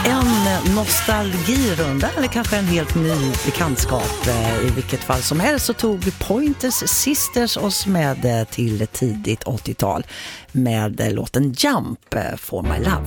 En nostalgirunda eller kanske en helt ny bekantskap. I vilket fall som helst så tog Pointer Sisters oss med till tidigt 80-tal med låten Jump for My Love.